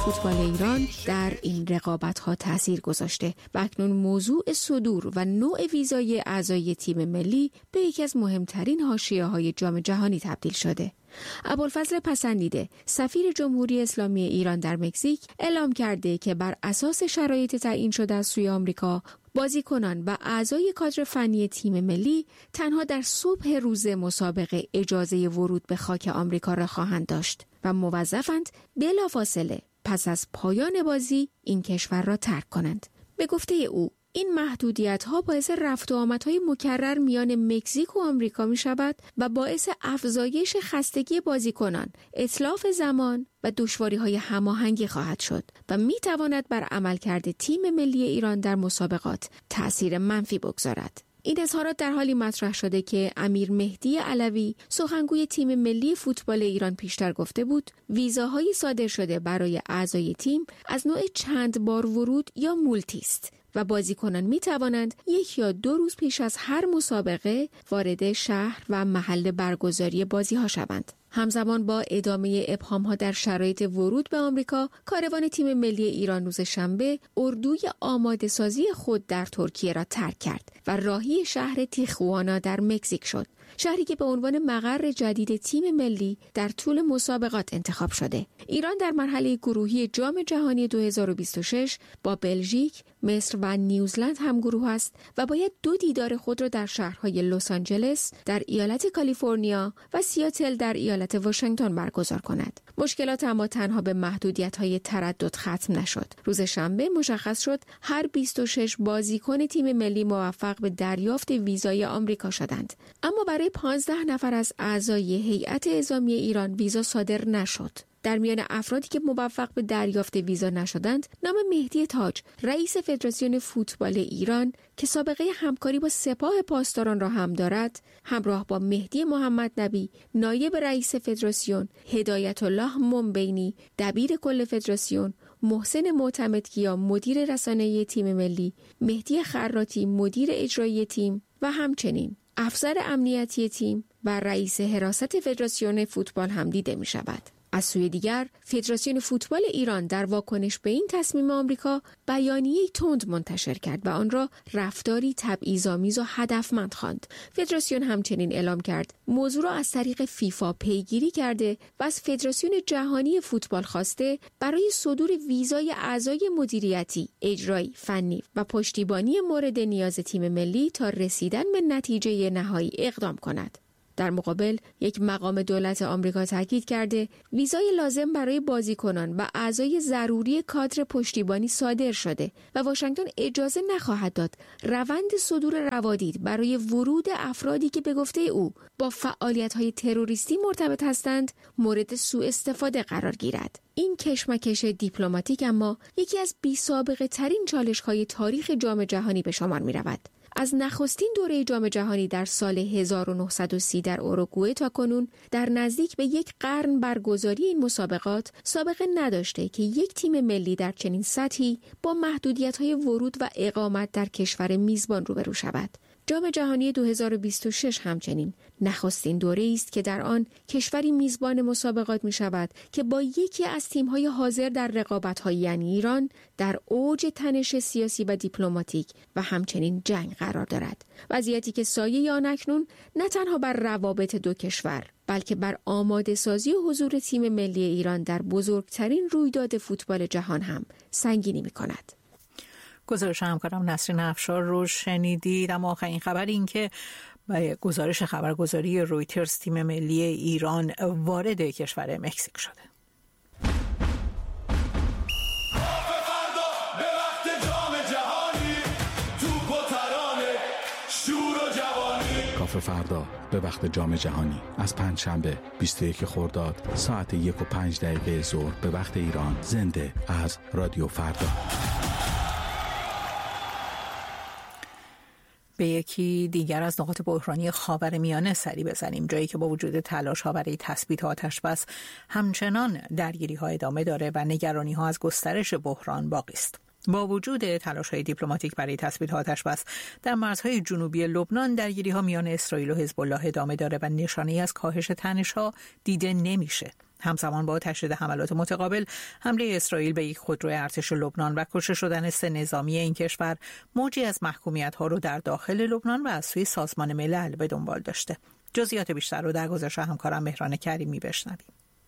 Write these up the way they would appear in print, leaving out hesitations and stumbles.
فوتبال ایران در این رقابت‌ها تأثیر گذاشته و اکنون موضوع صدور و نوع ویزای اعضای تیم ملی به یکی از مهمترین حاشیه‌های جام جهانی تبدیل شده. ابوالفضل پسندیده، سفیر جمهوری اسلامی ایران در مکزیک، اعلام کرده که بر اساس شرایط تعیین شده از سوی آمریکا، بازیکنان و اعضای کادر فنی تیم ملی تنها در صبح روز مسابقه اجازه ورود به خاک آمریکا را خواهند داشت و موظفند بلافاصله پس از پایان بازی این کشور را ترک کنند. به گفته او این محدودیت‌ها باعث رفت و آمدهای مکرر میان مکزیک و آمریکا می‌شود و باعث افزایش خستگی بازیکنان، اتلاف زمان و دشواری‌های هماهنگی خواهد شد و می‌تواند بر عملکرد تیم ملی ایران در مسابقات تأثیر منفی بگذارد. این اظهارات در حالی مطرح شده که امیر مهدی علوی، سخنگوی تیم ملی فوتبال ایران، پیشتر گفته بود ویزاهای صادر شده برای اعضای تیم از نوع چند بار ورود یا مولتی است و بازیکنان می توانند 1 یا 2 روز پیش از هر مسابقه وارد شهر و محل برگزاری بازی ها شوند. همزمان با ادامه ابهام‌ها در شرایط ورود به آمریکا، کاروان تیم ملی ایران روز شنبه اردوی آماده سازی خود در ترکیه را ترک کرد و راهی شهر تیخوانا در مکزیک شد، شهری که به عنوان مقر جدید تیم ملی در طول مسابقات انتخاب شده. ایران در مرحله گروهی جام جهانی 2026 با بلژیک، مصر و نیوزلند همگروه است و باید 2 دیدار خود را در شهرهای لس آنجلس در ایالت کالیفرنیا و سیاتل در ایالت واشنگتن برگزار کند. مشکلات اما تنها به محدودیت‌های تردد ختم نشد. روز شنبه مشخص شد هر 26 بازیکن تیم ملی موفق به دریافت ویزای آمریکا شدند، اما برای 15 نفر از اعضای هیئت اعزامی ایران ویزا صادر نشد. در میان افرادی که موفق به دریافت ویزا نشدند، نام مهدی تاج، رئیس فدراسیون فوتبال ایران که سابقه همکاری با سپاه پاسداران را هم دارد، همراه با مهدی محمد نبی، نایب رئیس فدراسیون، هدایت الله منبینی، دبیر کل فدراسیون، محسن معتمدکیا، مدیر رسانه‌ای تیم ملی، مهدی خراتی، مدیر اجرایی تیم و همچنین افسر امنیتی تیم و رئیس حراست فدراسیون فوتبال هم دیده می شود. از سوی دیگر، فدراسیون فوتبال ایران در واکنش به این تصمیم آمریکا بیانیه‌ای تند منتشر کرد و آن را رفتاری تبعیض‌آمیز و هدفمند خواند. فدراسیون همچنین اعلام کرد موضوع را از طریق فیفا پیگیری کرده و از فدراسیون جهانی فوتبال خواسته برای صدور ویزای اعضای مدیریتی، اجرایی، فنی و پشتیبانی مورد نیاز تیم ملی تا رسیدن به نتیجه نهایی اقدام کند. در مقابل، یک مقام دولت آمریکا تاکید کرده ویزای لازم برای بازیکنان و اعضای ضروری کادر پشتیبانی صادر شده و واشنگتن اجازه نخواهد داد روند صدور روادید برای ورود افرادی که به گفته او با فعالیت‌های تروریستی مرتبط هستند مورد سوء استفاده قرار گیرد. این کشمکش دیپلماتیک اما یکی از بی‌سابقه ترین چالش‌های تاریخ جام جهانی به شمار می‌رود. از نخستین دوره جام جهانی در سال 1930 در اوروگوئه تا کنون در نزدیک به 1 قرن برگزاری این مسابقات سابقه نداشته که یک تیم ملی در چنین سطحی با محدودیت‌های ورود و اقامت در کشور میزبان روبرو شود. جام جهانی 2026 همچنین نخستین دوره است که در آن کشوری میزبان مسابقات می شود که با یکی از تیم‌های حاضر در رقابت‌های یعنی ایران در اوج تنش سیاسی و دیپلماتیک و همچنین جنگ قرار دارد. وضعیتی که سایه آن اکنون نه تنها بر روابط 2 کشور بلکه بر آماده سازی و حضور تیم ملی ایران در بزرگترین رویداد فوتبال جهان هم سنگینی می کند. گزارش همکارم نسرین افشار رو شنیدید. اما آخرین خبر این که گزارش خبرگزاری رویترز تیم ملی ایران وارد کشور مکزیک شده. کافه فردا به وقت جام جهانی از پنجشنبه 21 خرداد ساعت 1:05 ظهر به وقت ایران، زنده از رادیو فردا. به یکی دیگر از نقاط بحرانی خاورمیانه سری بزنیم، جایی که با وجود تلاش‌ها برای تثبیت آتش‌بس همچنان درگیری‌ها ادامه داره و نگرانی‌ها از گسترش بحران باقی است. با وجود تلاش‌های دیپلماتیک برای تثبیت آتش‌بس در مرزهای جنوبی لبنان، درگیری‌ها میان اسرائیل و حزب الله ادامه داره و نشانه‌ای از کاهش تنش‌ها دیده نمیشه. همزمان با تشدید حملات متقابل، حمله اسرائیل به یک خودروی ارتش لبنان و کشته شدن 3 نظامی این کشور موجی از محکومیت‌ها رو در داخل لبنان و از سوی سازمان ملل به دنبال داشته. جزئیات بیشتر رو در گزارش همکارم مهران کریمی بشنویم.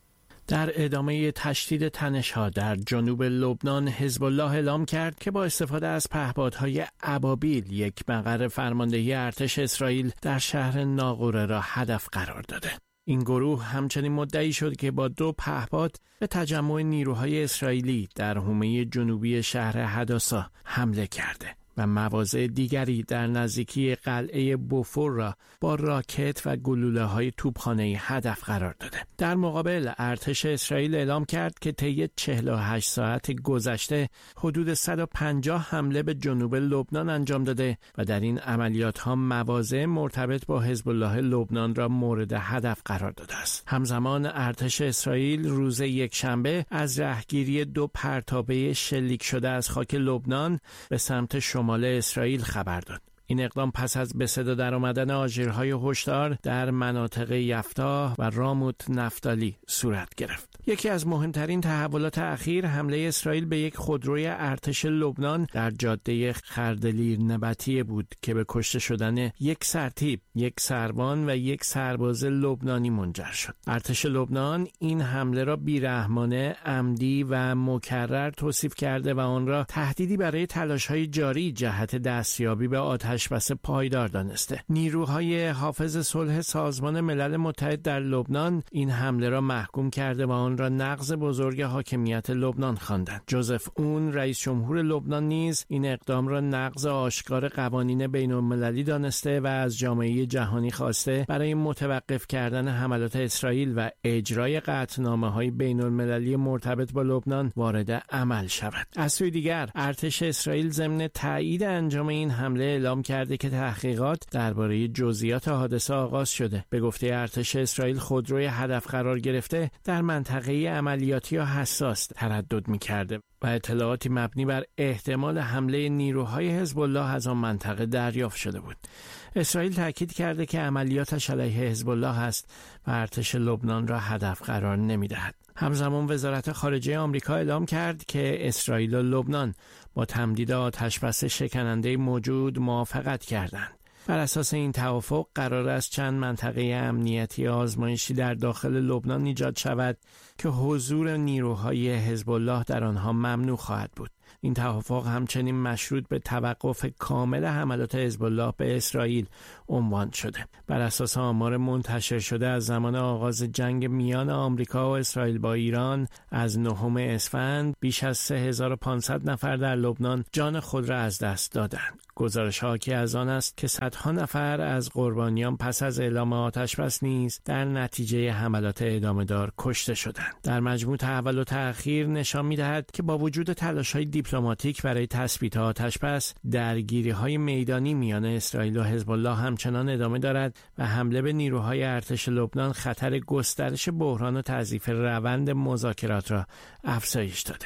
در ادامه تشدید تنش‌ها در جنوب لبنان، حزب الله اعلام کرد که با استفاده از پهپادهای ابابیل یک مقر فرماندهی ارتش اسرائیل در شهر ناقوره را هدف قرار داده. این گروه همچنین مدعی شد که با 2 پهپاد به تجمع نیروهای اسرائیلی در حومه جنوبی شهر حداسا حمله کرده و مواضع دیگری در نزدیکی قلعه بوفور را با راکت و گلوله‌های توپخانه‌ای هدف قرار داده. در مقابل ارتش اسرائیل اعلام کرد که طی 48 ساعت گذشته حدود 150 حمله به جنوب لبنان انجام داده و در این عملیات‌ها مواضع مرتبط با حزب الله لبنان را مورد هدف قرار داده است. همزمان ارتش اسرائیل روز یکشنبه از رهگیری 2 پرتابه شلیک شده از خاک لبنان به سمت شمال اسرائیل خبر داد. این اقدام پس از به صدا در آمدن آژیرهای هشدار در مناطق یفتا و راموت نفتالی صورت گرفت. یکی از مهمترین تحولات اخیر حمله اسرائیل به یک خودروی ارتش لبنان در جاده خردلیر نبطیه بود که به کشته شدن 1 سرتیپ، 1 سربان و 1 سرباز لبنانی منجر شد. ارتش لبنان این حمله را بیرحمانه، عمدی و مکرر توصیف کرده و آن را تهدیدی برای تلاش‌های جاری جهت دستیابی به آتشبس پایدار دانسته. نیروهای حافظ صلح سازمان ملل متحد در لبنان این حمله را محکوم کرده و آن را نقض بزرگ حاکمیت لبنان خواندند. جوزف اون رئیس جمهور لبنان نیز این اقدام را نقض آشکار قوانین بین‌المللی دانسته و از جامعه جهانی خواسته برای متوقف کردن حملات اسرائیل و اجرای قطعنامه‌های بین‌المللی مرتبط با لبنان وارد عمل شود. از سوی دیگر ارتش اسرائیل ضمن تایید انجام این حمله اعلام کرده که تحقیقات درباره جزئیات حادثه آغاز شده. به گفته ارتش اسرائیل خودروی هدف قرار گرفته در منطقه عملیاتی و حساس تردد می‌کرده و اطلاعاتی مبنی بر احتمال حمله نیروهای حزب الله از آن منطقه دریافت شده بود. اسرائیل تاکید کرده که عملیاتش علیه حزب الله است و ارتش لبنان را هدف قرار نمی‌دهد. همزمان وزارت خارجه آمریکا اعلام کرد که اسرائیل و لبنان با تمدید آتشبس شکننده موجود موافقت کردند. بر اساس این توافق قرار است چند منطقه امنیتی آزمایشی در داخل لبنان ایجاد شود که حضور نیروهای حزب الله در آنها ممنوع خواهد بود. این توافق همچنین مشروط به توقف کامل حملات حزب الله به اسرائیل عنوان شده. بر اساس آمار منتشر شده از زمان آغاز جنگ میان آمریکا و اسرائیل با ایران از 9 اسفند بیش از 3500 نفر در لبنان جان خود را از دست دادند. گزارش حاکی از آن است که صدها نفر از قربانیان پس از اعلام آتشبس نیز در نتیجه حملات ادامه‌دار کشته شدند. در مجموع تحولات اخیر نشان می‌دهد که با وجود تلاش‌های دیپلماتیک برای تثبیت آتشبس، درگیری‌های میدانی میان اسرائیل و حزب الله همچنان ادامه دارد و حمله به نیروهای ارتش لبنان خطر گسترش بحران و تضعیف روند مذاکرات را افزایش داده.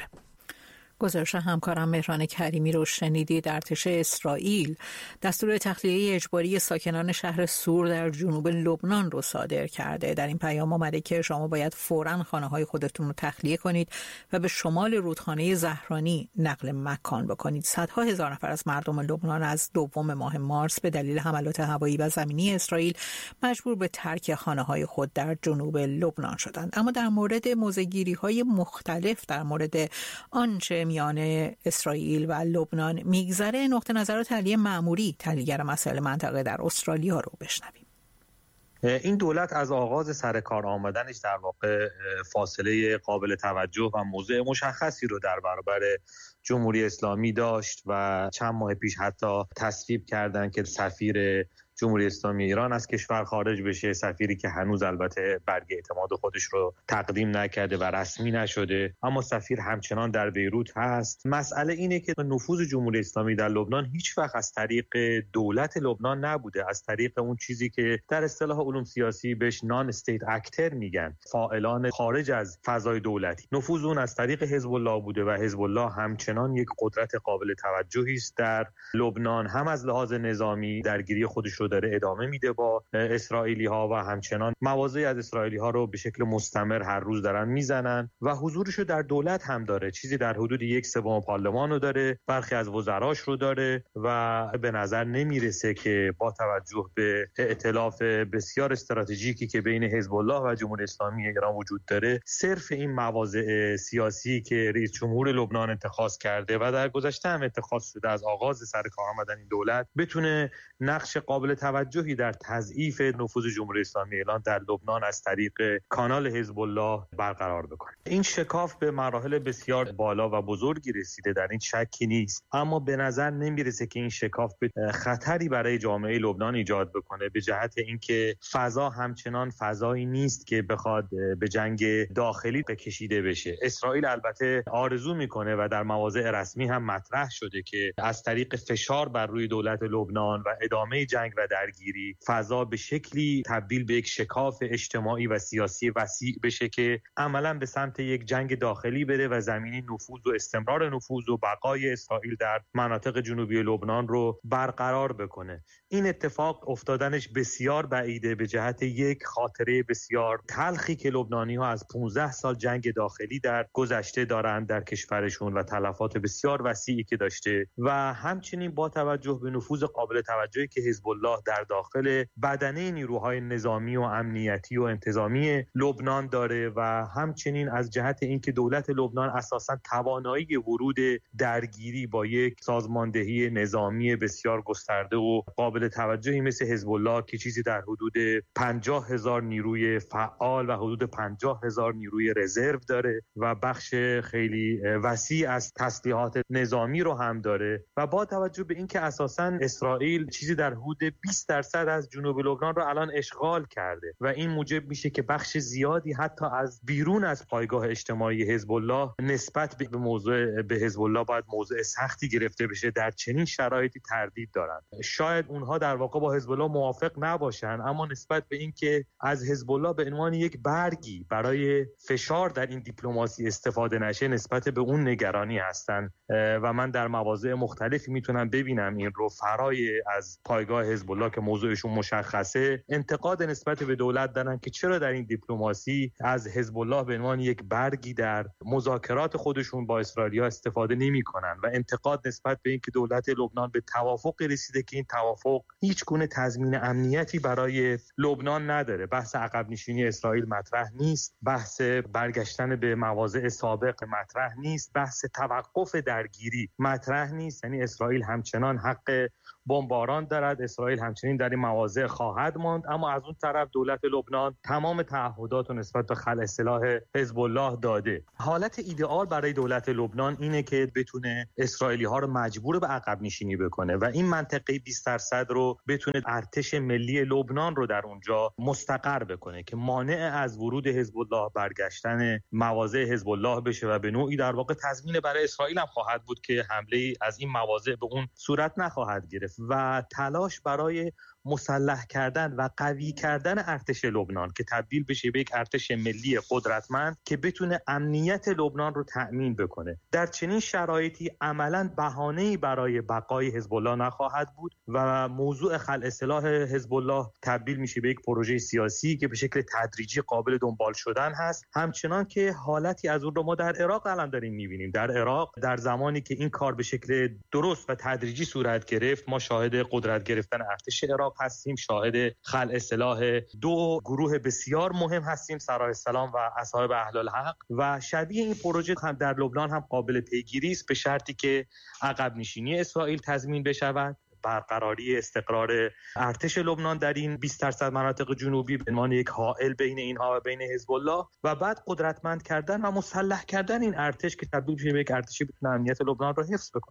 گزارش همکارم مهران کریمی رو شنیدید. ارتش اسرائیل دستور تخلیه اجباری ساکنان شهر سور در جنوب لبنان رو صادر کرده. در این پیام آمده که شما باید فوراً خانه‌های خودتون رو تخلیه کنید و به شمال رودخانه زهرانی نقل مکان بکنید. صدها هزار نفر از مردم لبنان از 2 ماه مارس به دلیل حملات هوایی و زمینی اسرائیل مجبور به ترک خانه‌های خود در جنوب لبنان شدند. اما در مورد موضع‌گیری‌های مختلف در مورد آنچه میان اسرائیل و لبنان میگذره، نقطه نظر تحلیل مأموری تحلیلگر مسائل منطقه در استرالیا رو بشنویم. این دولت از آغاز سر کار آمدنش در واقع فاصله قابل توجه و موضع مشخصی رو در برابر جمهوری اسلامی داشت و چند ماه پیش حتی تصویب کردن که سفیر جمهوری اسلامی ایران از کشور خارج بشه، سفیری که هنوز البته برگ اعتماد خودش رو تقدیم نکرده و رسمی نشده، اما سفیر همچنان در بیروت هست. مسئله اینه که نفوذ جمهوری اسلامی در لبنان هیچ وقت از طریق دولت لبنان نبوده، از طریق اون چیزی که در اصطلاح علوم سیاسی بهش نان استیت اکتر میگن، فاعلان خارج از فضای دولتی. نفوذ اون از طریق حزب الله بوده و حزب الله همچنان یک قدرت قابل توجهی است در لبنان، هم از لحاظ نظامی درگیری خودش رو رو داره ادامه میده با اسرائیلی‌ها و همچنان مواضعی از اسرائیلی‌ها رو به شکل مستمر هر روز دارن میزنن و حضورش رو در دولت هم داره. چیزی در حدود 1/3 پارلمان رو داره، برخی از وزراش رو داره و به نظر نمیرسه که با توجه به ائتلاف بسیار استراتژیکی که بین حزب الله و جمهوری اسلامی ایران وجود داره، صرف این مواضع سیاسی که رئیس جمهور لبنان اتخاذ کرده و در گذشته هم اتخاذ شده از آغاز سر کار آمدن این دولت بتونه نقش قابل توجهی در تضعیف نفوذ جمهوری اسلامی ایران در لبنان از طریق کانال حزب الله برقرار بکنه. این شکاف به مراحل بسیار بالا و بزرگی رسیده، در این شکی نیست، اما به نظر نمیرسه که این شکاف به خطری برای جامعه لبنان ایجاد بکنه، به جهت اینکه فضا همچنان فضایی نیست که بخواد به جنگ داخلی کشیده بشه. اسرائیل البته آرزو میکنه و در مواضع رسمی هم مطرح شده که از طریق فشار بر روی دولت لبنان و ادامه جنگ و درگیری فضا به شکلی تبدیل به یک شکاف اجتماعی و سیاسی وسیع بشه که عملاً به سمت یک جنگ داخلی بره و زمینه نفوذ و استمرار نفوذ و بقای اسرائیل در مناطق جنوبی لبنان رو برقرار بکنه. این اتفاق افتادنش بسیار بعیده، به جهت یک خاطره بسیار تلخی که لبنانی‌ها از 15 سال جنگ داخلی در گذشته دارند در کشورشون و تلفات بسیار وسیعی که داشته و همچنین با توجه به نفوذ قابل توجهی که حزب الله در داخل بدنه نیروهای نظامی و امنیتی و انتظامی لبنان داره و همچنین از جهت اینکه دولت لبنان اساساً توانایی ورود درگیری با یک سازماندهی نظامی بسیار گسترده و قابل توجهی مثل حزب الله که چیزی در حدود 50,000 نیروی فعال و حدود 50,000 نیروی رزرو داره و بخش خیلی وسیع از تسلیحات نظامی رو هم داره و با توجه به اینکه اساساً اسرائیل چیزی در حدود 20% از جنوب لبنان رو الان اشغال کرده و این موجب میشه که بخش زیادی حتی از بیرون از پایگاه اجتماعی حزب الله نسبت به حزب الله باید موضع سختی گرفته بشه. در چنین شرایطی تردید دارن. شاید اونها در واقع با حزب الله موافق نباشن، اما نسبت به اینکه از حزب الله به عنوان یک برگی برای فشار در این دیپلماسی استفاده نشه نسبت به اون نگرانی هستن و من در مواضع مختلفی میتونم ببینم این رو فرای از پایگاه حزب الله که موضوعشون مشخصه انتقاد نسبت به دولت دارن که چرا در این دیپلماسی از حزب الله به عنوان یک برگی در مذاکرات خودشون با اسرائیلیا استفاده نمیکنن و انتقاد نسبت به اینکه دولت لبنان به توافقی رسیده که این توافق هیچ گونه تضمین امنیتی برای لبنان نداره. بحث عقب نشینی اسرائیل مطرح نیست، بحث برگشتن به مواضع سابق مطرح نیست، بحث توقف درگیری مطرح نیست. یعنی اسرائیل همچنان حق بمباران دارد، اسرائیل همچنین در این مواضع خواهد ماند، اما از اون طرف دولت لبنان تمام تعهدات رو نسبت به خلع سلاح حزب الله داده. حالت ایدئال برای دولت لبنان اینه که بتونه اسرائیلی‌ها رو مجبور به عقب نشینی بکنه و این منطقه 20% رو بتونه ارتش ملی لبنان رو در اونجا مستقر بکنه که مانع از ورود حزب الله، برگشتن مواضع حزب الله بشه و به نوعی در واقع تضمین برای اسرائیل هم خواهد بود که حمله از این مواضع به اون صورت نخواهد گرفت و تلاش برای مسلح کردن و قوی کردن ارتش لبنان که تبدیل بشه به یک ارتش ملی قدرتمند که بتونه امنیت لبنان رو تأمین بکنه. در چنین شرایطی عملاً بهانه‌ای برای بقای حزب الله نخواهد بود و موضوع خلع سلاح حزب الله تبدیل میشه به یک پروژه سیاسی که به شکل تدریجی قابل دنبال شدن هست، همچنان که حالتی از اون رو ما در عراق الان داریم می‌بینیم. در عراق در زمانی که این کار به شکل درست و تدریجی صورت گرفت، ما شاهد قدرت گرفتن ارتش عراق هستیم، شاهد خلع سلاح دو گروه بسیار مهم هستیم، سرایا السلام و اصحاب اهل الحق، و شبیه این پروژه هم در لبنان هم قابل پیگیری است به شرطی که عقب نشینی اسرائیل تضمین بشود، برقراری استقرار ارتش لبنان در این 20% مناطق جنوبی به عنوان یک حائل بین اینها و بین حزب الله و بعد قدرتمند کردن و مسلح کردن این ارتش که تبدیل بشه به یک ارتشی بتونه امنیت لبنان را حفظ بکنه.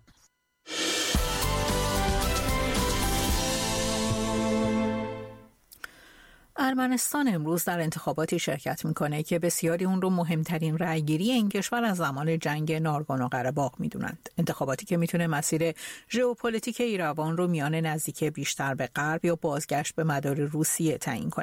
ارمنستان امروز در انتخاباتی شرکت میکنه که بسیاری اون رو مهمترین رأیگیری این کشور از زمان جنگ ناگورنو قره‌باغ میدونند. انتخاباتی که میتونه مسیر ژئوپلیتیک ایروان رو میان نزدیکی بیشتر به غرب یا بازگشت به مدار روسیه تعیین کنه.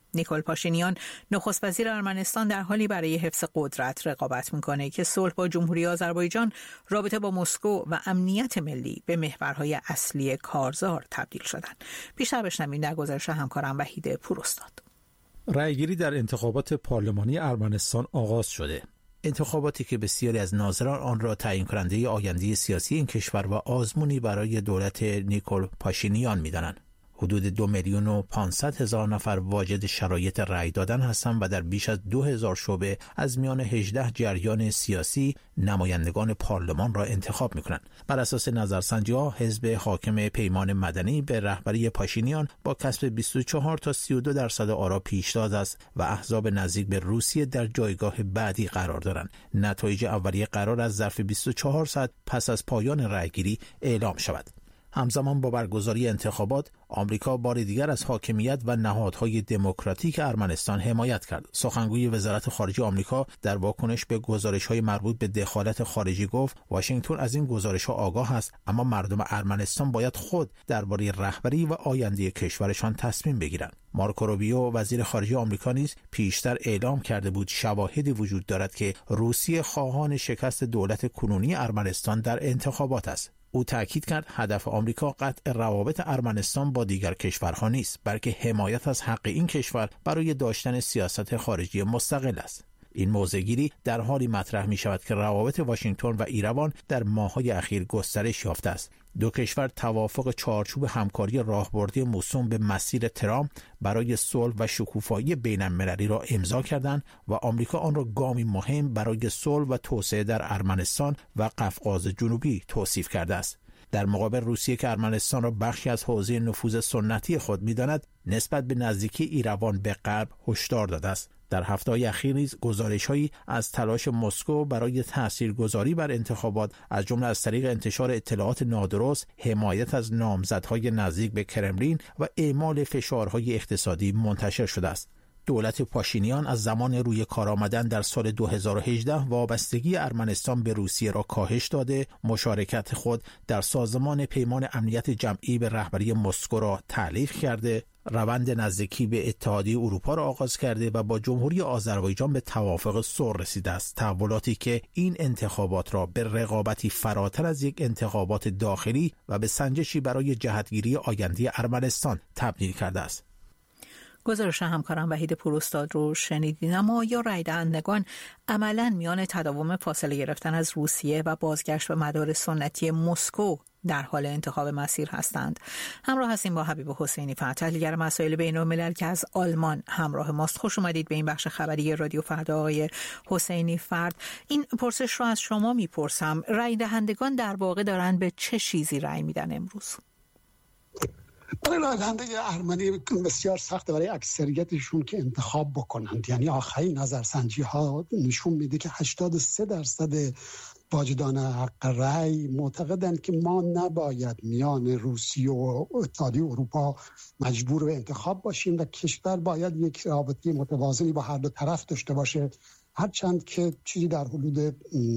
نیکول پاشینیان نخست وزیر ارمنستان در حالی برای حفظ قدرت رقابت میکنه که صلح با جمهوری آذربایجان، رابطه با مسکو و امنیت ملی به محورهای اصلی کارزار تبدیل شدن. بیشتر بشنویم در گزارش همکارم وحید پوراستاد. رأیگیری در انتخابات پارلمانی ارمنستان آغاز شده. انتخاباتی که بسیاری از ناظران آن را تعیین کننده آینده سیاسی این کشور و آزمونی برای دولت نیکول پاشینیان می‌دانند. حدود 2,500,000 نفر واجد شرایط رأی دادن هستند و در بیش از 2,000 شعبه از میان 18 جریان سیاسی نمایندگان پارلمان را انتخاب می‌کنند. بر اساس نظرسنجی‌ها حزب حاکم پیمان مدنی به رهبری پاشینیان با کسب 24 تا 32% آرا پیشتاز است و احزاب نزدیک به روسیه در جایگاه بعدی قرار دارند. نتایج اولیه قرار از ظرف 24 ساعت پس از پایان رأیگیری اعلام شود. همزمان با برگزاری انتخابات، آمریکا بار دیگر از حاکمیت و نهادهای دموکراتیک ارمنستان حمایت کرد. سخنگوی وزارت خارجه آمریکا در واکنش به گزارش‌های مربوط به دخالت خارجی گفت واشنگتن از این گزارش‌ها آگاه است، اما مردم ارمنستان باید خود درباره رهبری و آینده کشورشان تصمیم بگیرند. مارکو روبیو وزیر خارجه آمریکا نیز پیشتر اعلام کرده بود شواهدی وجود دارد که روسیه خواهان شکست دولت کنونی ارمنستان در انتخابات است. او تأکید کرد هدف آمریکا قطع روابط ارمنستان با دیگر کشورها نیست، بلکه حمایت از حق این کشور برای داشتن سیاست خارجی مستقل است. این موضع‌گیری در حالی مطرح می شود که روابط واشنگتن و ایروان در ماه‌های اخیر گسترش یافته است. دو کشور توافق چارچوب همکاری راهبردی موسوم به مسیر ترامپ برای صلح و شکوفایی بین‌المللی را امضا کردند و آمریکا آن را گامی مهم برای صلح و توسعه در ارمنستان و قفقاز جنوبی توصیف کرده است. در مقابل روسیه که ارمنستان را بخشی از حوزه نفوذ سنتی خود می‌داند، نسبت به نزدیکی ایروان به غرب هشدار داده است. در هفته‌های اخیر نیز گزارش‌هایی از تلاش مسکو برای تاثیرگذاری بر انتخابات از جمله از طریق انتشار اطلاعات نادرست، حمایت از نامزدهای نزدیک به کرملین و اعمال فشارهای اقتصادی منتشر شده است. دولت پاشینیان از زمان روی کار آمدن در سال 2018 وابستگی ارمنستان به روسیه را کاهش داده، مشارکت خود در سازمان پیمان امنیت جمعی به رهبری مسکو را تعلیق کرده، روند نزدیکی به اتحادیه اروپا را آغاز کرده و با جمهوری آذربایجان به توافق صلح رسیده است. تحولاتی که این انتخابات را به رقابتی فراتر از یک انتخابات داخلی و به سنجشی برای جهتگیری آینده ارمنستان تبدیل کرده است. گزارش همکارم وحید پوراستاد رو شنیدین. اما یا رای دهندگان عملاً میان تداوم فاصله گرفتن از روسیه و بازگشت به مدار سنتی مسکو در حال انتخاب مسیر هستند. همراه هستیم با حبیب حسینی فرد، تحلیلگر مسائل بین‌الملل که از آلمان همراه ماست. خوش اومدید به این بخش خبری رادیو فردا آقای حسینی فرد. این پرسش رو از شما میپرسم، رای دهندگان در واقع دارن به چه چیزی رای میدن امروز؟ برای رای دهنده ارمنی بسیار سخته برای اکثریتشون که انتخاب بکنند. یعنی آخرین نظرسنجی ها نشون میده که 83% واجدان حق رأی معتقدند که ما نباید میان روسیه و اتحادیه اروپا مجبور به انتخاب باشیم و کشور باید یک رابطه متوازنی با هر دو طرف داشته باشه. هرچند که چیزی در حدود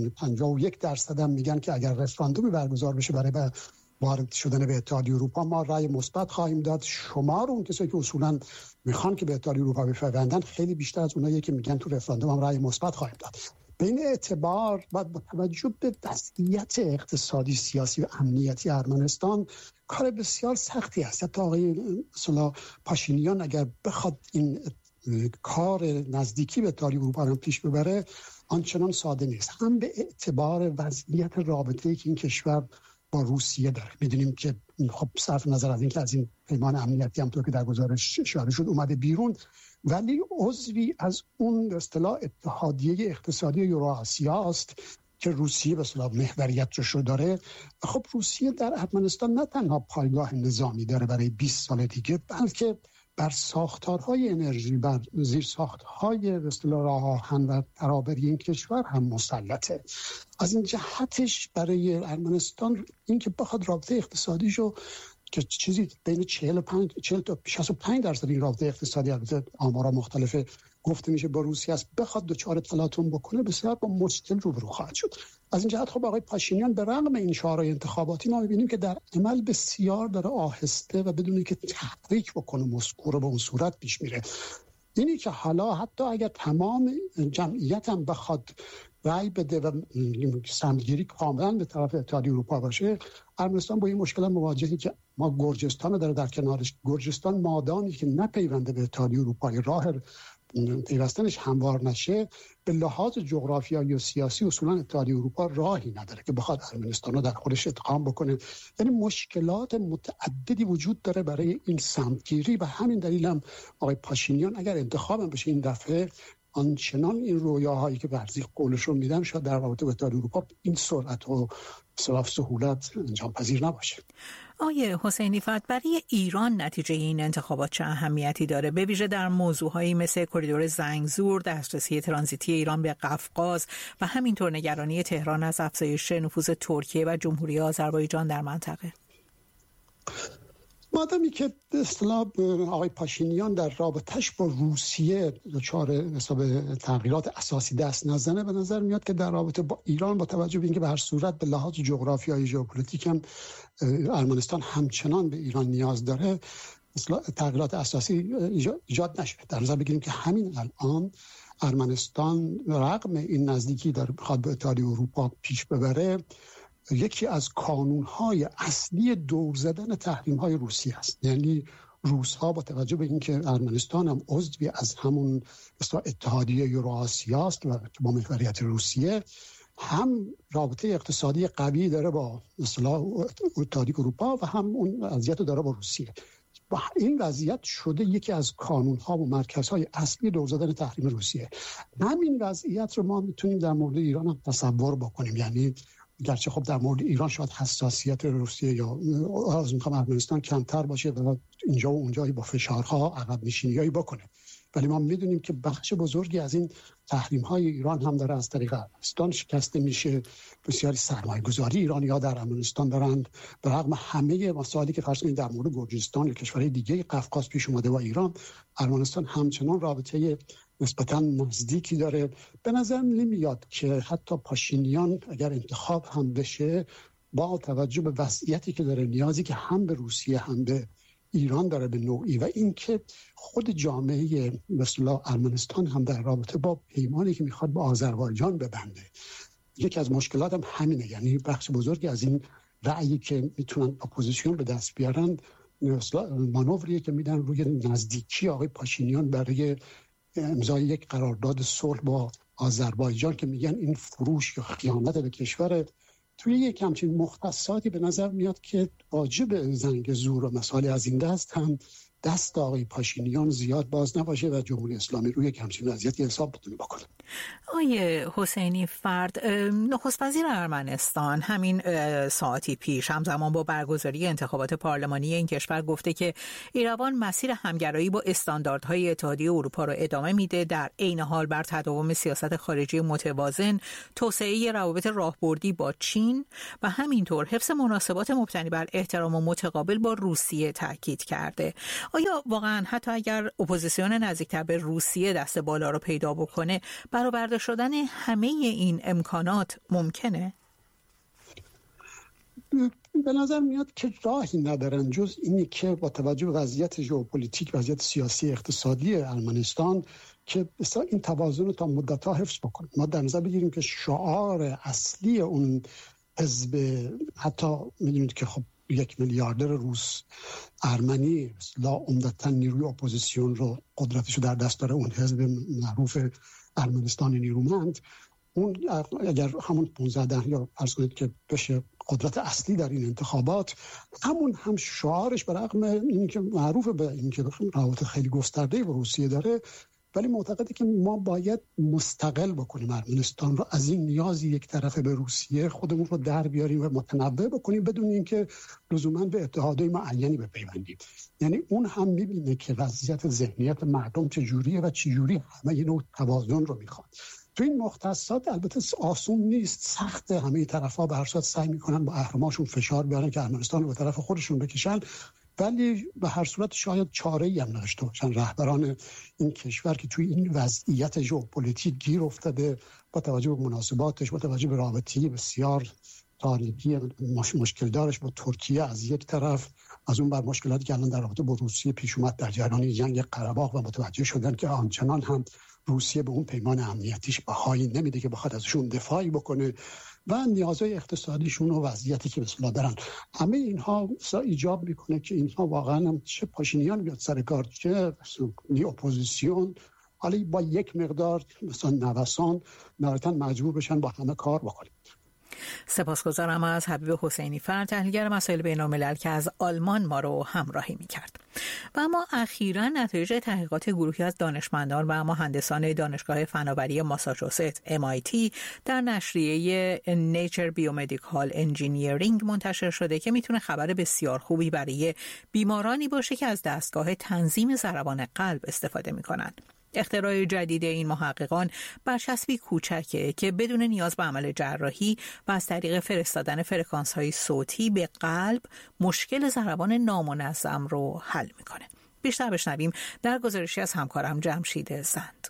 51% هم میگن که اگر رفراندومی برگزار بشه برای وارد شدن به اتحادیه اروپا ما رأی مثبت خواهیم داد. شمار اون کسایی که اصولا میخوان که به اتحادیه اروپا بپیوندن خیلی بیشتر از اونایی که میگن تو رفراندوم هم رأی مثبت خواهیم داد. به این اعتبار با توجه به وضعیت اقتصادی، سیاسی و امنیتی ارمنستان کار بسیار سختی است. حتی آقای پاشینیان اگر بخواد این کار نزدیکی به اتحادیه اروپا رو پیش ببره آنچنان ساده نیست. هم به اعتبار وضعیت رابطه‌ای که این کشور با روسیه داره. میدونیم که خب صرف نظر از اینکه از این پیمان امنیتی همونطور که در گزارش اشاره شد اومده بیرون، ولی عضوی از اون به اصطلاح اتحادیه اقتصادی یوراسیا است که روسیه به اصطلاح محوریتش رو داره. خب روسیه در ارمنستان نه تنها پایگاه نظامی داره برای 20 سال دیگه، بلکه بر ساختارهای انرژی، بر زیر ساختهای به اصطلاح راه آهن و ترابری این کشور هم مسلطه. از این جهتش برای ارمنستان این که بخواد رابطه اقتصادیشو که چیزی بین 40 تا 65% این رابطه اقتصادی، البته آمارا مختلفه، گفته میشه با روسیه است، بخواد دچار تلاطم بکنه بسیار با مشکل روبرو خواهد شد. از این جهت خب آقای پاشینیان به رغم این شعارهای انتخاباتی ما می‌بینیم که در عمل بسیار داره آهسته و بدون اینکه تحریک بکنه مسکو رو به اون صورت پیش میره. اینی که حالا حتی اگر تمام جمعیت هم بخواد رأی بده و سمتگیری کاملا به طرف اتحادیه اروپا باشه، ارمنستان با این مشکل مواجهه که ما گرجستان رو داره در کنارش. گرجستان مادامی که نپیونده به اتحادیه اروپا، راه پیوستنش هموار نشه، به لحاظ جغرافیایی و سیاسی اصولا اتحادیه اروپا راهی نداره که بخواد ارمنستان رو در خودش ادغام بکنه. یعنی مشکلات متعددی وجود داره برای این سمتگیری و همین دلیل هم آقای پاشینیان اگر انتخابم بشه این دفعه، آنچنان این رویاهایی که برزیق قولش رو میدن شاید در رابطه با اتحادیه اروپا این سرعت و سهولت انجام پذیر نباشه. آیه حسینی فرد، برای ایران نتیجه این انتخابات چه اهمیتی داره، به ویژه در موضوعهایی مثل کریدور زنگزور، دسترسی ترانزیتی ایران به قفقاز و همینطور نگرانی تهران از افزایش نفوذ ترکیه و جمهوری آذربایجان در منطقه؟ مادامی که به اصطلاح آقای پاشینیان در رابطش با روسیه دچار تغییرات اساسی دست نزنه، به نظر میاد که در رابطه با ایران با توجه به اینکه به هر صورت به لحاظ جغرافیایی ژئوپلیتیک هم ارمنستان همچنان به ایران نیاز داره، تغییرات اساسی ایجاد نشه. در نظر بگیریم که همین الان ارمنستان رغم این نزدیکی داره بخواد به اتحادیه اروپا پیش ببره، یکی از کانون‌های اصلی دور زدن تحریم‌های روسیه است. یعنی روس‌ها با توجه به اینکه ارمنستان هم عضوی از همون اتحادیه یوراسیا است و با محوریت روسیه، هم رابطه اقتصادی قوی داره با اصطلاح اتحادیه اروپا و هم اون وضعیت رو داره با روسیه. و این وضعیت شده یکی از کانون‌ها و مرکزهای اصلی دور زدن تحریم روسیه. همین وضعیت رو ما میتونیم در مورد ایران هم تصور بکنیم. یعنی گرچه خب در مورد ایران شاید حساسیت روسیه یا از میخوام ارمنستان کمتر باشه و اینجا و اونجایی با فشارها عقب نشینیایی بکنه، ولی ما میدونیم که بخش بزرگی از این تحریم‌های ایران هم داره از طریق ارمنستان شکسته میشه. بسیاری سرمایه‌گذاری ایرانی‌ها در ارمنستان دارند، به رغم همه مسائلی که فرض کنید در مورد گرجستان یا کشورهای دیگه قفقاز پیش اومده و ایران، ارمنستان همچنان رابطه نسبتاً نزدیکی داره. به نظر نمیاد که حتی پاشینیان اگر انتخاب هم بشه، با توجه به وضعیتی که داره، نیازی که هم به روسیه هم به ایران داره به نوعی، و اینکه خود جامعه مثلا ارمنستان هم در رابطه با پیمانی که میخواد با آذربایجان ببنده، یکی از مشکلات هم همینه. یعنی بخش بزرگی از این رأیی که میتونن اپوزیسیون به دست بیارن مانوریه که میدن روی نزدیکی آقای پاشینیان برای امضای یک قرارداد صلح با آذربایجان که میگن این فروش یا خیانت به کشور. توی یک همچین مختصاتی به نظر میاد که واجب زنگزور و مسائل از این دست هم دست آقای پاشینیان زیاد باز نباشه و جمهوری اسلامی روی یک همچین وضعیتی حساب بتونه بکنه. آیه حسینی فرد، نخست وزیر ارمنستان همین ساعتی پیش همزمان با برگزاری انتخابات پارلمانی این کشور گفته که ایروان مسیر همگرایی با استانداردهای اتحادیه اروپا را ادامه میده، در عین حال بر تداوم سیاست خارجی متوازن، توسعه روابط راهبردی با چین و همینطور حفظ مناسبات مبتنی بر احترام متقابل با روسیه تاکید کرده. آیا واقعا حتی اگر اپوزیسیون نزدیکتر به روسیه دست بالا رو پیدا بکنه، برآورده شدن همه این امکانات ممکنه؟ به نظر میاد که راهی ندارن جز اینی که با توجه به وضعیت ژئوپلیتیک، وضعیت سیاسی اقتصادی ارمنستان، که بسیار این توازن رو تا مدت‌ها حفظ بکنه. ما در نظر بگیریم که شعار اصلی اون حزب، حتی میدونید که خب 1 میلیاردر روس ارمنی عمدتاً نیروی اپوزیسیون رو قدرتش رو در دست داره، اون حزب معروف ارمنستان نیرومند، اون اگر همون 15 یا فرض کنید که بشه قدرت اصلی در این انتخابات، همون هم شعارش برغم اینکه معروف به اینکه روابط خیلی گسترده با روسیه داره، ولی معتقده که ما باید مستقل بکنیم ارمنستان رو از این نیازی یک طرفه به روسیه، خودمون رو در بیاریم و متنوع بکنیم بدون اینکه لزوما به اتحادهای معینی بپیوندیم. یعنی اون هم میبینه که وضعیت ذهنیت مردم چجوریه و چجوری همه این نوع توازن رو میخواد. تو این مختصات البته آسون نیست، سخت، همه طرفا به هر صورت سعی میکنن با اهرماشون فشار بیارن که ارمنستان رو به طرف خودشون بکشن، ولی به هر صورت شاید چاره‌ای هم نداشته باشن رهبران این کشور که توی این وضعیت ژئوپلیتیک گیر افتاده، با توجه به مناسباتش، با توجه به رابطه‌ای بسیار تاریخی مشکل دارش با ترکیه از یک طرف از اون بر مشکلاتی که الان در رابطه با روسیه پیش اومد در جریان جنگ قره باغ و متوجه شدن که آنچنان هم روسیه به اون پیمان امنیتیش بهایی نمیده که بخواد ازشون دفاعی بکنه و نیازهای اقتصادیشون و وضعیتی که مثلا دارن. همه اینها ایجاب میکنه که اینها واقعا هم چه پاشینیان بیاد سر کار، چه اپوزیسیون، حالا با یک مقدار مثلا نوسان نهایتاً مجبور بشن با همه کار بکنیم. سپاسگزارم از حبیب حسینی فر، تحلیلگر مسائل بین‌الملل که از آلمان ما رو همراهی می‌کرد. و اما اخیراً نتایج تحقیقات گروهی از دانشمندان و مهندسان دانشگاه فناوری ماساچوست MIT در نشریه Nature Biomedical Engineering منتشر شده که میتونه خبر بسیار خوبی برای بیمارانی باشه که از دستگاه تنظیم ضربان قلب استفاده می‌کنند. اختراع جدید این محققان برچسبی کوچکه که بدون نیاز به عمل جراحی و از طریق فرستادن فرکانس‌های صوتی به قلب مشکل ضربان نامنظم رو حل میکنه. بیشتر بشنویم در گزارشی از همکارم جمشید زند.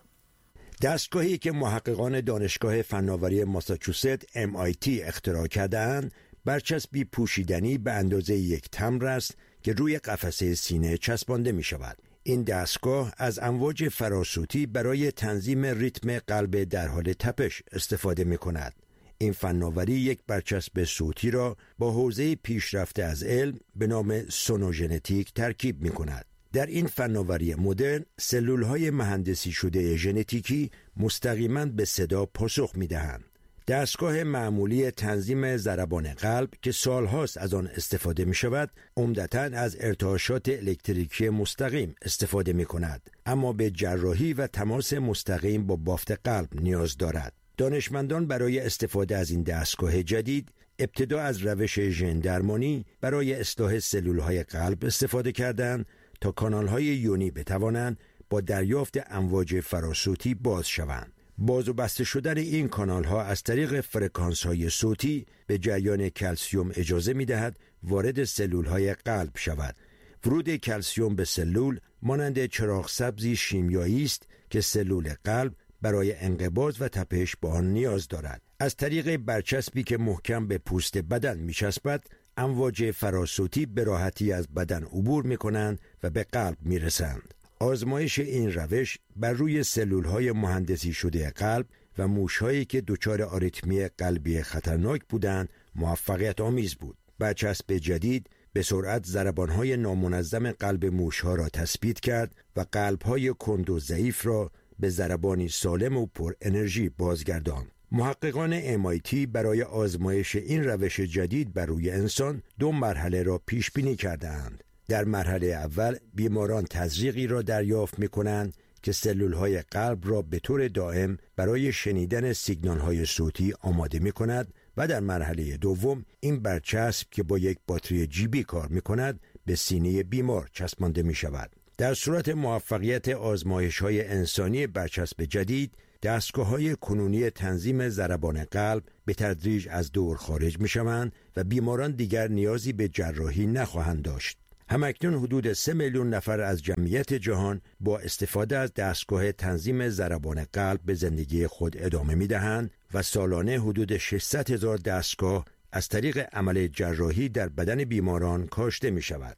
دستگاهی که محققان دانشگاه فناوری ماساچوست MIT اختراع کرده‌اند برچسبی پوشیدنی به اندازه یک تمبر است که روی قفسه سینه چسبانده می شود. این دستگاه از امواج فراسوتی برای تنظیم ریتم قلب در حال تپش استفاده می کند. این فناوری یک برچسب صوتی را با حوزه پیشرفته از علم به نام سونوژنتیک ترکیب می کند. در این فناوری مدرن سلولهای مهندسی شده ژنتیکی مستقیما به صدا پاسخ می دهند. دستگاه معمولی تنظیم ضربان قلب که سالهاست از آن استفاده می شود عمدتاً از ارتعاشات الکتریکی مستقیم استفاده می کند، اما به جراحی و تماس مستقیم با بافت قلب نیاز دارد. دانشمندان برای استفاده از این دستگاه جدید ابتدا از روش ژن درمانی برای اصلاح سلولهای قلب استفاده کردند تا کانالهای یونی بتوانند با دریافت امواج فراسوتی باز شوند. باز و بسته شدن این کانال ها از طریق فرکانس های صوتی به جریان کلسیم اجازه می دهد وارد سلول های قلب شود. ورود کلسیم به سلول مانند چراغ سبزی شیمیایی است که سلول قلب برای انقباض و تپش به آن نیاز دارد. از طریق برچسبی که محکم به پوست بدن می چسبد، امواج فراسوتی به راحتی از بدن عبور می کنند و به قلب می رسند. آزمایش این روش بر روی سلولهای مهندسی شده قلب و موشهایی که دچار آریتمی قلبی خطرناک بودند موفقیت آمیز بود. برچسب جدید به سرعت ضربانهای نامنظم قلب موشها را تثبیت کرد و قلبهای کند و ضعیف را به ضربانی سالم و پر انرژی بازگرداند. محققان MIT برای آزمایش این روش جدید بر روی انسان 2 مرحله را پیش بینی کردند. در مرحله اول بیماران تزریقی را دریافت می‌کنند که سلولهای قلب را به طور دائم برای شنیدن سیگنال‌های صوتی آماده می‌کند و در مرحله دوم این برچسب که با یک باتری جیبی کار می‌کند به سینه بیمار چسبانده می‌شود. در صورت موفقیت آزمایش‌های انسانی برچسب جدید، دستگاه‌های کنونی تنظیم ضربان قلب به تدریج از دور خارج می‌شوند و بیماران دیگر نیازی به جراحی نخواهند داشت. همکنون حدود 3 میلیون نفر از جمعیت جهان با استفاده از دستگاه تنظیم ضربان قلب به زندگی خود ادامه می‌دهند و سالانه حدود 600,000 دستگاه از طریق عمل جراحی در بدن بیماران کاشته می‌شود.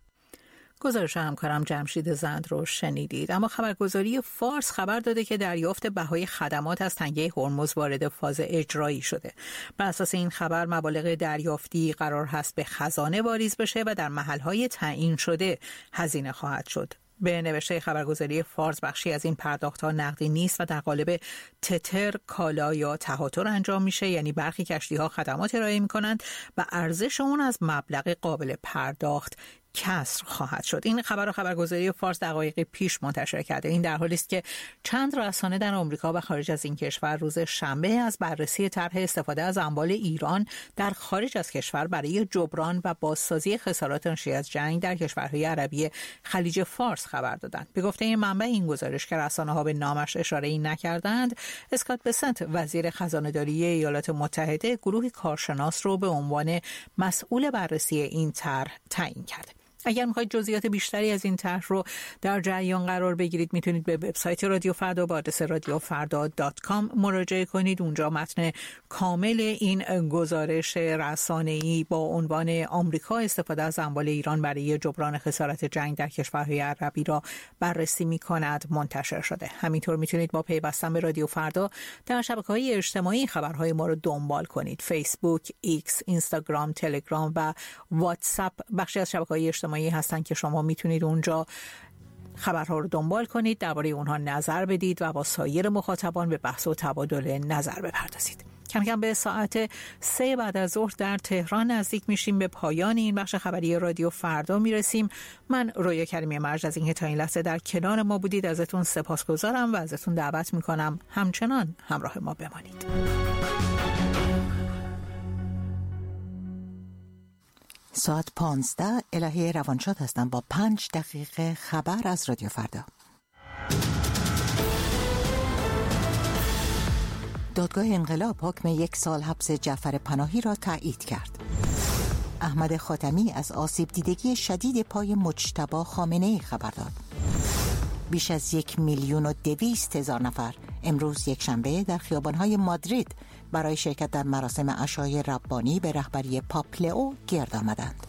گزارش همکارم جمشید زند رو شنیدید. اما خبرگزاری فارس خبر داده که دریافت بهای خدمات از تنگه هرمز وارد فاز اجرایی شده. بر اساس این خبر مبالغ دریافتی قرار هست به خزانه واریز بشه و در محل‌های تعیین شده هزینه خواهد شد. به نوشته خبرگزاری فارس بخشی از این پرداخت‌ها نقدی نیست و در قالب تتر، کالا یا تهاتر انجام میشه، یعنی برخی کشتی‌ها خدمات ارائه می‌کنند و ارزش اون از مبلغ قابل پرداخت کسر خواهد شد. این خبر خبرگزاری فارس دقایق پیش منتشر کرده. این در حالی است که چند رسانه در آمریکا و خارج از این کشور روز شنبه از بررسی طرح استفاده از اموال ایران در خارج از کشور برای جبران و بازسازی خسارات ناشی از جنگ در کشورهای عربی خلیج فارس خبر دادند. به گفته این منبع این گزارش که رسانه‌ها به نامش اشاره‌ای نکردند، اسکات بسنت وزیر خزانه‌داری ایالات متحده گروهی کارشناس رو به عنوان مسئول بررسی این طرح تعیین کرد. اگر میخواید جزئیات بیشتری از این طرح رو در جریان قرار بگیرید میتونید به وبسایت رادیو فردا با آدرس radiofarda.com مراجعه کنید. اونجا متن کامل این گزارش رسانه‌ای با عنوان آمریکا استفاده از اموال ایران برای جبران خسارت جنگ در کشورهای عربی را بررسی می‌کند منتشر شده. همینطور میتونید با پیوستن به رادیو فردا در شبکه‌های اجتماعی خبرهای ما رو دنبال کنید. فیسبوک، ایکس، اینستاگرام، تلگرام و واتساپ بخشی از شبکه‌های اجتماعی هستن که شما میتونید اونجا خبرها رو دنبال کنید، درباره اونها نظر بدید و با سایر مخاطبان به بحث و تبادل نظر بپردازید. کم کم به ساعت 3 بعد از ظهر در تهران نزدیک میشیم به پایان این بخش خبری رادیو فردا میرسیم. من رویا کریمی مرج از اینکه تا این لحظه در کنار ما بودید ازتون سپاسگزارم و ازتون دعوت میکنم همچنان همراه ما بمانید. ساعت 15 الهه روانشاد هستم با 5 دقیقه خبر از رادیو فردا. دادگاه انقلاب حکم 1 سال حبس جعفر پناهی را تایید کرد. احمد خاتمی از آسیب دیدگی شدید پای مجتبی خامنه‌ای خبر داد. بیش از 1,200,000 نفر امروز یکشنبه در خیابان‌های مادرید برای شرکت در مراسم عشای ربانی به رهبری پاپ لئو گرد آمدند.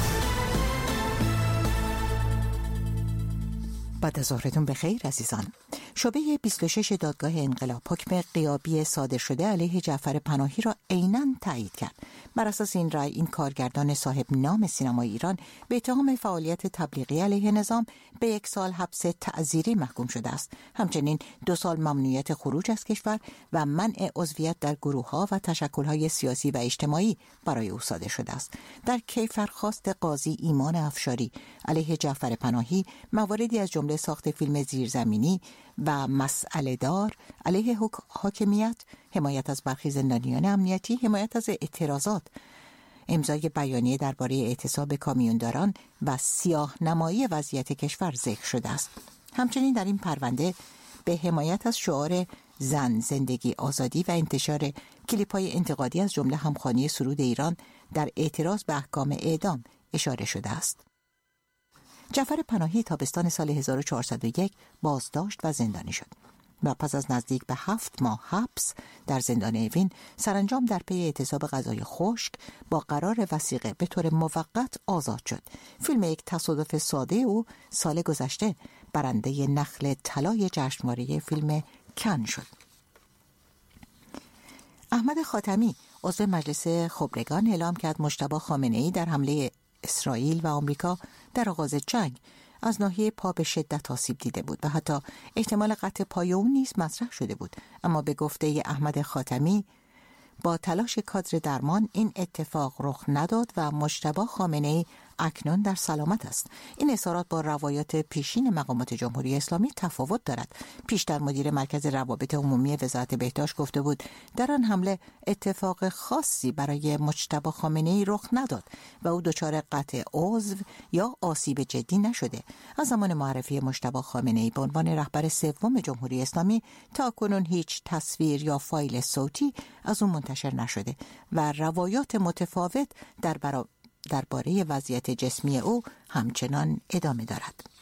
بعد از ظهرتون بخیر عزیزان. شعبه 26 دادگاه انقلاب حکم غیابی صادر شده علیه جعفر پناهی را عیناً تایید کرد. بر اساس این رأی این کارگردان صاحب نام سینمای ایران به اتهام فعالیت تبلیغی علیه نظام به 1 سال حبس تعزیری محکوم شده است. همچنین 2 سال ممنوعیت خروج از کشور و منع عضویت در گروه‌ها و تشکل‌های سیاسی و اجتماعی برای او صادر شده است. در کیفرخواست قاضی ایمان افشاری علیه جعفر پناهی مواردی از جمله ساخت فیلم زیرزمینی و مسئله دار، علیه حاکمیت، حمایت از برخی زندانیان امنیتی، حمایت از اعتراضات، امضای بیانیه درباره اعتصاب کامیونداران و سیاه نمایی وضعیت کشور ذکر شده است. همچنین در این پرونده به حمایت از شعار زن، زندگی، آزادی و انتشار کلیپ‌های انتقادی از جمله همخوانی سرود ایران در اعتراض به احکام اعدام اشاره شده است. جعفر پناهی تابستان سال 1401 بازداشت و زندانی شد و پس از نزدیک به 7 ماه حبس در زندان اوین سرانجام در پی اعتصاب غذای خشک با قرار وثیقه به طور موقت آزاد شد. فیلم یک تصادف ساده او سال گذشته برنده نخل طلای جشنواره فیلم کن شد. احمد خاتمی عضو مجلس خبرگان اعلام کرد مجتبی خامنه‌ای در حمله اسرائیل و آمریکا در آغاز جنگ از ناحیه پا به شدت آسیب دیده بود و حتی احتمال قطع پای او نیز مطرح شده بود، اما به گفته احمد خاتمی با تلاش کادر درمان این اتفاق رخ نداد و مجتبی خامنه‌ای اکنون در سلامت است. این اظهارات با روایات پیشین مقامات جمهوری اسلامی تفاوت دارد. پیشتر مدیر مرکز روابط عمومی وزارت بهداشت گفته بود در آن حمله اتفاق خاصی برای مجتبی خامنه‌ای رخ نداد و او دچار قطع عضو یا آسیب جدی نشده. از زمان معرفی مجتبی خامنه‌ای به عنوان رهبر سوم جمهوری اسلامی تا کنون هیچ تصویر یا فایل صوتی از او منتشر نشده و روایات متفاوت درباره وضعیت جسمی او همچنان ادامه دارد.